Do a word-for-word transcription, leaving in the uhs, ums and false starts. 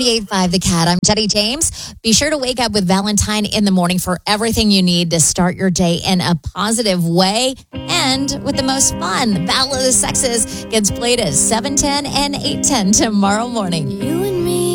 ninety-eight point five The Cat. I'm Jenny James. Be sure to wake up with Valentine in the morning for everything you need to start your day in a positive way and with the most fun. Battle of the Sexes gets played at seven ten and eight ten tomorrow morning. You